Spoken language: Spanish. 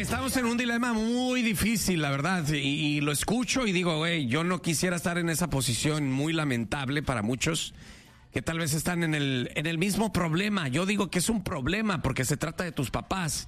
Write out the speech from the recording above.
estamos en un dilema muy difícil, la verdad, y lo escucho y digo, güey, yo no quisiera estar en esa posición muy lamentable para muchos que tal vez están en el mismo problema. Yo digo que es un problema porque se trata de tus papás.